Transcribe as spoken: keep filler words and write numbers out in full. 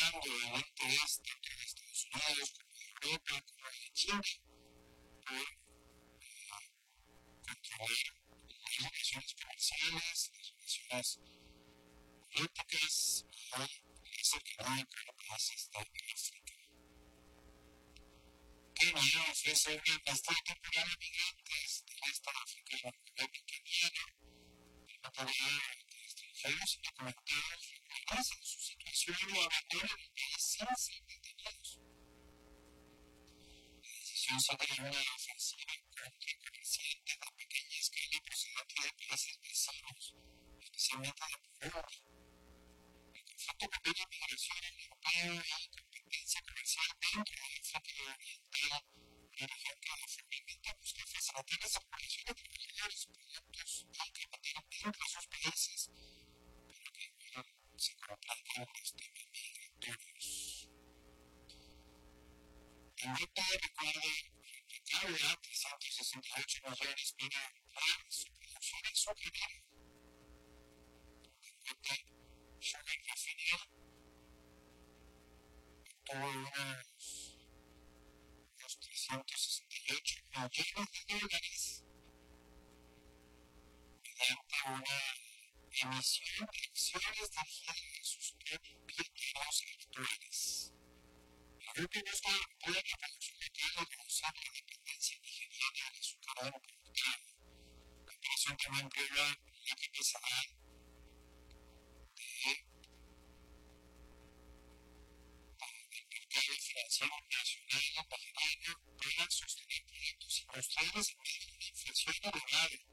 hablando del interés tanto de Estados Unidos como de Europa como de China por controlar las relaciones comerciales, las relaciones políticas y la cercanía con los países de África. Kenia ofrece una vasta temporada de migrantes del este de África y la República Keniana en materia de extranjeros indocumentados reconocen su situación y abandonan el país sin ser detenidos. La decisión sigue una ofensiva contra comerciantes de pequeña escala procedentes de países vecinos, especialmente de Burundi. El conflicto compete migración europea y competencia comercial dentro de África Oriental, una región que formalmente busca facilitar la circulación de trabajadores, productos y capital entre sus países, pero que igual se complican los temas migratorios. Europa recuerda recauda trescientos sesenta y ocho millones para ampliar su producción azucarera. Dangote Sugar Refinery obtuvo unos, unos trescientos sesenta y ocho millones de dólares mediante una emisión de acciones dirigidas a sus propietarios actuales. El grupo busca ampliar la producción local y reducir la dependencia nigeriana del azúcar importado. La operación también prueba la capacidad de, del mercado financiero nacional nigeriano para sostener proyectos industriales en medio de una inflación elevada.